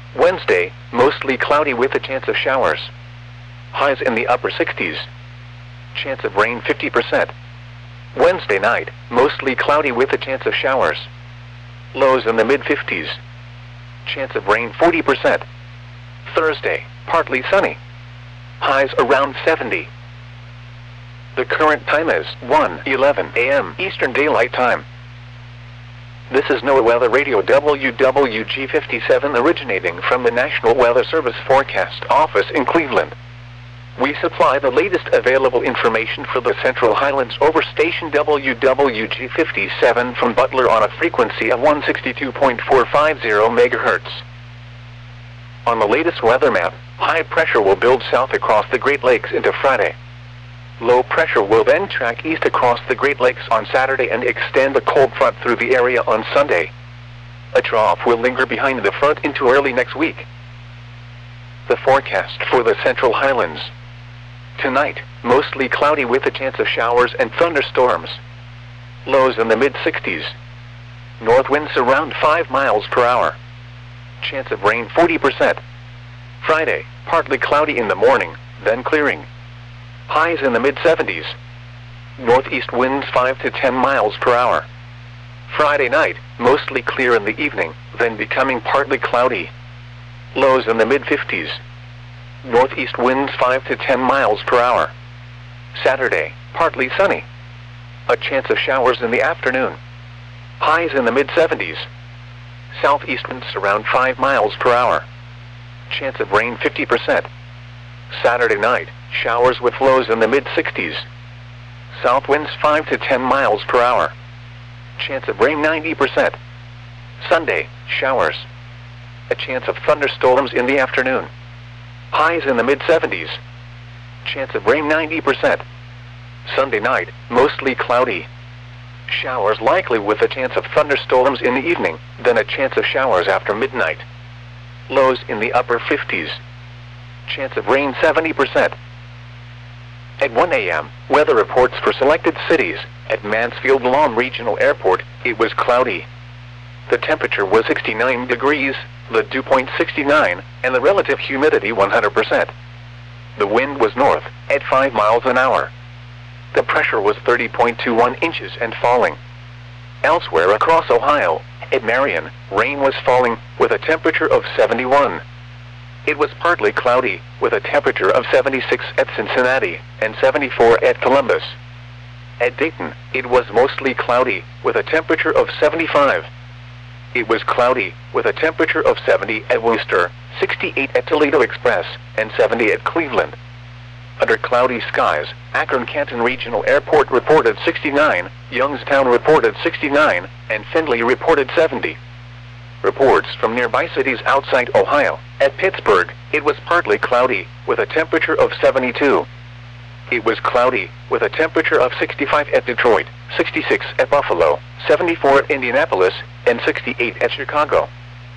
Wednesday, mostly cloudy with a chance of showers. Highs in the upper 60s. Chance of rain 50%. Wednesday night, mostly cloudy with a chance of showers. Lows in the mid-50s. Chance of rain 40%. Thursday, partly sunny. Highs around 70. The current time is 1:11 a.m. Eastern Daylight Time. This is NOAA Weather Radio WWG57 originating from the National Weather Service Forecast Office in Cleveland. We supply the latest available information for the Central Highlands over station WWG57 from Butler on a frequency of 162.450 MHz. On the latest weather map, high pressure will build south across the Great Lakes into Friday. Low pressure will then track east across the Great Lakes on Saturday and extend a cold front through the area on Sunday. A trough will linger behind the front into early next week. The forecast for the Central Highlands. Tonight, mostly cloudy with a chance of showers and thunderstorms. Lows in the mid-60s. North winds around 5 miles per hour. Chance of rain 40%. Friday, partly cloudy in the morning, then clearing. Highs in the mid-70s. Northeast winds 5 to 10 miles per hour. Friday night, mostly clear in the evening, then becoming partly cloudy. Lows in the mid-50s. Northeast winds 5 to 10 miles per hour. Saturday, partly sunny. A chance of showers in the afternoon. Highs in the mid-70s. Southeast winds around 5 miles per hour. Chance of rain 50%. Saturday night, showers with lows in the mid-60s. South winds 5 to 10 miles per hour. Chance of rain 90%. Sunday, showers. A chance of thunderstorms in the afternoon. Highs in the mid-70s. Chance of rain 90%. Sunday night, mostly cloudy. Showers likely with a chance of thunderstorms in the evening, then a chance of showers after midnight. Lows in the upper 50s. Chance of rain 70%. At 1 a.m., weather reports for selected cities. At Mansfield-Lom Regional Airport, it was cloudy. The temperature was 69 degrees, the dew point 69, and the relative humidity 100%. The wind was north, at 5 miles an hour. The pressure was 30.21 inches and falling. Elsewhere across Ohio, at Marion, rain was falling, with a temperature of 71. It was partly cloudy, with a temperature of 76 at Cincinnati, and 74 at Columbus. At Dayton, it was mostly cloudy, with a temperature of 75. It was cloudy, with a temperature of 70 at Worcester, 68 at Toledo Express, and 70 at Cleveland. Under cloudy skies, Akron-Canton Regional Airport reported 69, Youngstown reported 69, and Findlay reported 70. Reports from nearby cities outside Ohio. At Pittsburgh, it was partly cloudy, with a temperature of 72. It was cloudy, with a temperature of 65 at Detroit, 66 at Buffalo, 74 at Indianapolis, and 68 at Chicago.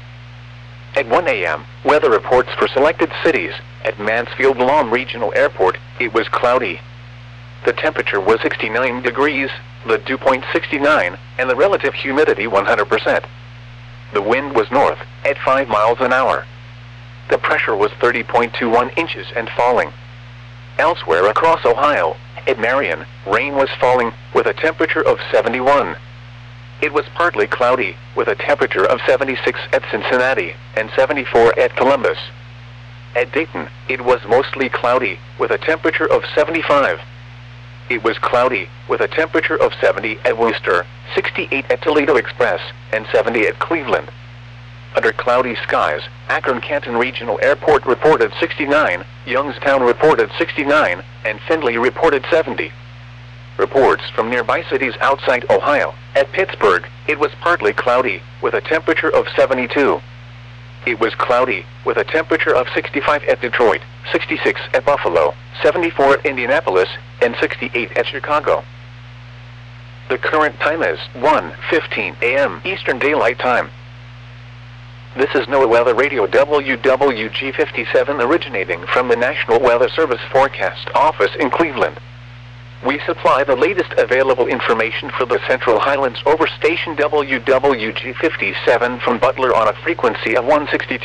At 1 a.m., weather reports for selected cities. At Mansfield-Lom Regional Airport, it was cloudy. The temperature was 69 degrees, the dew point 69, and the relative humidity 100%. The wind was north, at 5 miles an hour. The pressure was 30.21 inches and falling. Elsewhere across Ohio, at Marion, rain was falling, with a temperature of 71. It was partly cloudy, with a temperature of 76 at Cincinnati, and 74 at Columbus. At Dayton, it was mostly cloudy, with a temperature of 75. It was cloudy, with a temperature of 70 at Worcester, 68 at Toledo Express, and 70 at Cleveland. Under cloudy skies, Akron-Canton Regional Airport reported 69, Youngstown reported 69, and Findlay reported 70. Reports from nearby cities outside Ohio. At Pittsburgh, it was partly cloudy, with a temperature of 72. It was cloudy, with a temperature of 65 at Detroit, 66 at Buffalo, 74 at Indianapolis, and 68 at Chicago. The current time is 1:15 a.m. Eastern Daylight Time. This is NOAA Weather Radio WWG57 originating from the National Weather Service Forecast Office in Cleveland. We supply the latest available information for the Central Highlands over station WWG57 from Butler on a frequency of 162.